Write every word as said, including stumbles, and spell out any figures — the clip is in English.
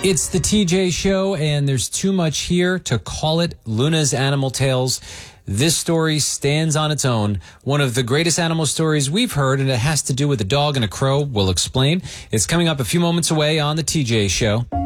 It's the T J Show, and there's too much here to call it Luna's Animal Tales. This story stands on its own. One of the greatest animal stories we've heard, and it has to do with a dog and a crow. We'll explain. It's coming up a few moments away on the T J Show.